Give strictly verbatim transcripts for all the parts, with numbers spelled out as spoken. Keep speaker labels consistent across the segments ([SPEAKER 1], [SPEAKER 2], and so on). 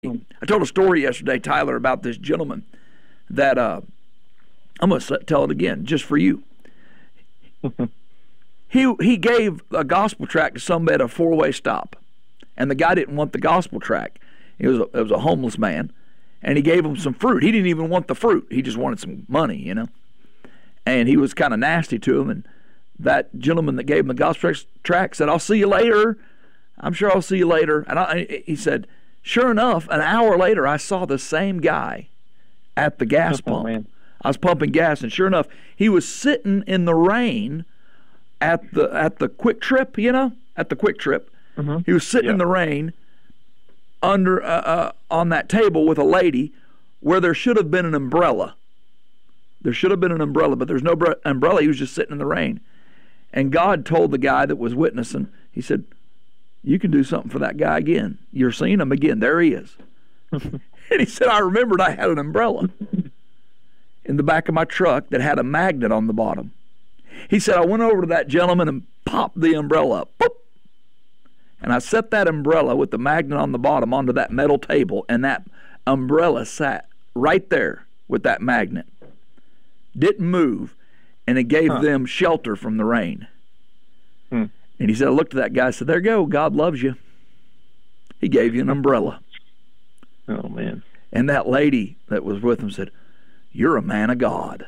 [SPEAKER 1] I told a story yesterday, Tyler, about this gentleman that uh, I'm going to tell it again just for you. he he gave a gospel tract to somebody at a four-way stop, and the guy didn't want the gospel tract. It was a, it was a homeless man, and he gave him some fruit. He didn't even want the fruit. He just wanted some money, you know. And he was kind of nasty to him, and that gentleman that gave him the gospel tract said, "I'll see you later. I'm sure I'll see you later." And I, he said, sure enough, an hour later, I saw the same guy at the gas pump.
[SPEAKER 2] Oh,
[SPEAKER 1] I was pumping gas, and sure enough, he was sitting in the rain at the at the Quick Trip, you know, at the Quick Trip.
[SPEAKER 2] Mm-hmm.
[SPEAKER 1] He was sitting
[SPEAKER 2] Yeah.
[SPEAKER 1] in the rain under uh, uh, on that table with a lady where there should have been an umbrella. There should have been an umbrella, but there's no bre- umbrella. He was just sitting in the rain. And God told the guy that was witnessing, he said, "You can do something for that guy again. You're seeing him again. There he is." And he said, "I remembered I had an umbrella in the back of my truck that had a magnet on the bottom." He said, "I went over to that gentleman and popped the umbrella up. Boop. And I set that umbrella with the magnet on the bottom onto that metal table, and that umbrella sat right there with that magnet. Didn't move, and it gave
[SPEAKER 2] Huh.
[SPEAKER 1] them shelter from the rain."
[SPEAKER 2] Hmm.
[SPEAKER 1] And he said, I looked at that guy and said, "There you go. God loves you. He gave you an umbrella."
[SPEAKER 2] Oh, man.
[SPEAKER 1] And that lady that was with him said, "You're a man of God."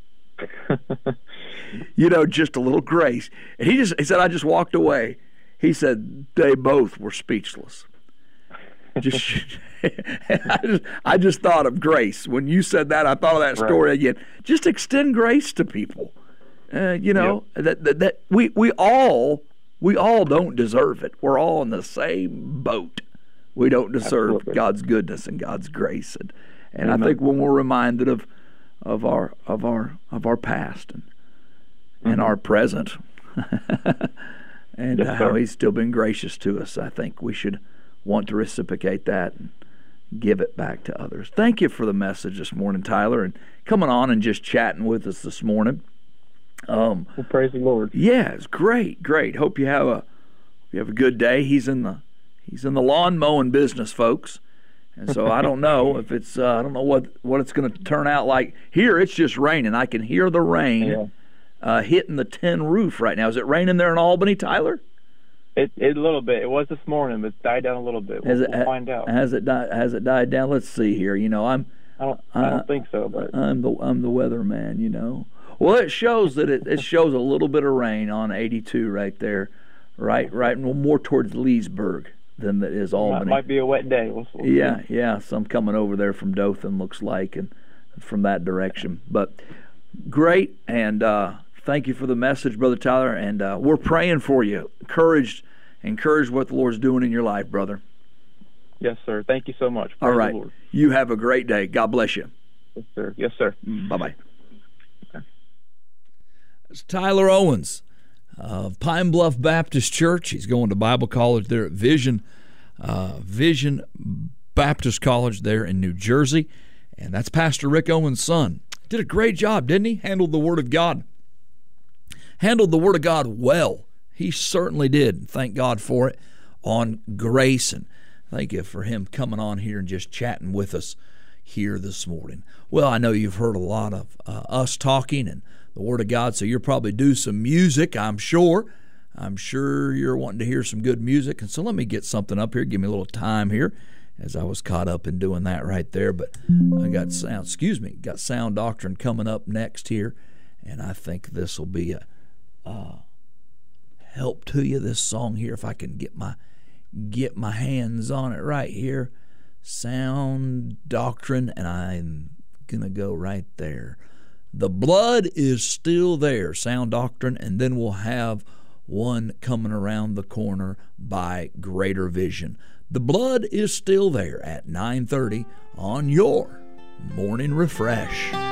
[SPEAKER 1] You know, just a little grace. And he just he said, I just walked away. He said they both were speechless. Just, I just I just thought of grace. When you said that, I thought of that story
[SPEAKER 2] Right.
[SPEAKER 1] again. Just extend grace to people. Uh, you know, that, that that we we all we all don't deserve it. We're all in the same boat. We don't deserve
[SPEAKER 2] Absolutely.
[SPEAKER 1] God's goodness and God's grace. And and I
[SPEAKER 2] Amen.
[SPEAKER 1] think when we're reminded of of our of our of our past and and
[SPEAKER 2] Mhm.
[SPEAKER 1] our present and
[SPEAKER 2] Yes,
[SPEAKER 1] uh, how
[SPEAKER 2] sir.
[SPEAKER 1] He's still been gracious to us, I think we should want to reciprocate that and give it back to others. Thank you for the message this morning, Tyler, and coming on and just chatting with us this morning. Um,
[SPEAKER 2] Well, praise the Lord.
[SPEAKER 1] yeah, it's great, great. Hope you have a you have a good day. He's in the he's in the lawn mowing business, folks, and so I don't know if it's uh, I don't know what what it's going to turn out like. Here, it's just raining. I can hear the rain
[SPEAKER 2] Yeah.
[SPEAKER 1] uh, hitting the tin roof right now. Is it raining there in Albany, Tyler?
[SPEAKER 2] It, it a little bit. It was this morning, but it's died down a little bit. We'll,
[SPEAKER 1] Has it
[SPEAKER 2] we'll find out.
[SPEAKER 1] has it died has it died down? Let's see here. You know, I'm
[SPEAKER 2] I don't. I
[SPEAKER 1] uh,
[SPEAKER 2] don't think so, but
[SPEAKER 1] I'm the I'm the weatherman, you know. Well, it shows that it, it shows a little bit of rain on eighty-two right there, right right more towards Leesburg than it is
[SPEAKER 2] it
[SPEAKER 1] Albany.
[SPEAKER 2] might be a wet day. We'll, we'll see.
[SPEAKER 1] Yeah, yeah, some coming over there from Dothan looks like, and from that direction. But great, and uh, thank you for the message, Brother Tyler, and uh, we're praying for you. Encouraged, encouraged what the Lord's doing in your life, brother.
[SPEAKER 2] Yes, sir. Thank you so much.
[SPEAKER 1] All
[SPEAKER 2] Praise
[SPEAKER 1] right,
[SPEAKER 2] the Lord.
[SPEAKER 1] you have a great day. God bless you.
[SPEAKER 2] Yes, sir. Yes, sir.
[SPEAKER 1] Bye-bye. It's Tyler Owens of Pine Bluff Baptist Church. He's going to Bible college there at Vision uh, Vision Baptist College there in New Jersey. And that's Pastor Rick Owens' son. Did a great job, didn't he? Handled the Word of God. Handled the Word of God well. He certainly did. Thank God for it on grace. And thank you for him coming on here and just chatting with us here this morning. Well, I know you've heard a lot of uh, us talking and the Word of God, so you'll probably do some music, I'm sure. I'm sure you're wanting to hear some good music. And so let me get something up here. Give me a little time here as I was caught up in doing that right there. But I got sound, excuse me, got Sound Doctrine coming up next here. And I think this will be a uh, help to you, this song here, if I can get my get my hands on it right here. Sound Doctrine, and I'm going to go right there. The Blood is Still There, Sound Doctrine, and then we'll have one coming around the corner by Greater Vision. The Blood is Still There at nine thirty on your Morning Refresh.